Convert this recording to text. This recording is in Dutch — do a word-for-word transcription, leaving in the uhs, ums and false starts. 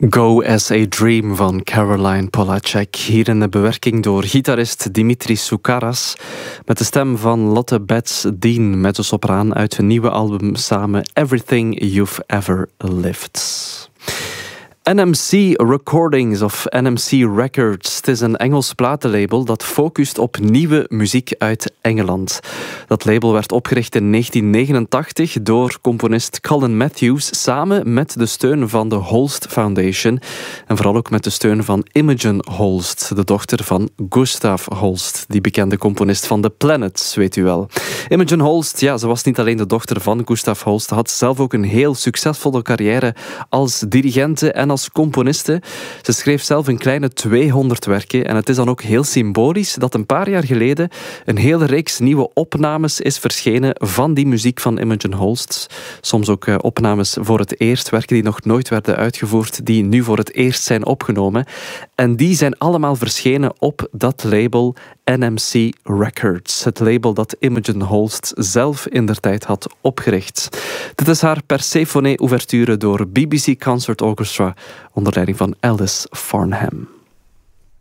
Go as a Dream van Caroline Polachek. Hier in de bewerking door gitarist Dimitri Soukaras. Met de stem van Lotte Betts-Dean, mezzosopraan uit hun nieuwe album samen Everything You've Ever Lived. N M C Recordings of N M C Records. Het is een Engels platenlabel dat focust op nieuwe muziek uit Engeland. Dat label werd opgericht in negentien negenentachtig door componist Colin Matthews samen met de steun van de Holst Foundation en vooral ook met de steun van Imogen Holst, de dochter van Gustav Holst, die bekende componist van The Planets, weet u wel. Imogen Holst, ja, ze was niet alleen de dochter van Gustav Holst, had zelf ook een heel succesvolle carrière als dirigente en als componiste. Ze schreef zelf een kleine tweehonderd werken en het is dan ook heel symbolisch dat een paar jaar geleden een hele reeks nieuwe opnames is verschenen van die muziek van Imogen Holst. Soms ook uh, opnames voor het eerst, werken die nog nooit werden uitgevoerd, die nu voor het eerst zijn opgenomen. En die zijn allemaal verschenen op dat label N M C Records. Het label dat Imogen Holst zelf indertijd had opgericht. Dit is haar Persephone-ouverture door B B C Concert Orchestra onder leiding van Alice Farnham.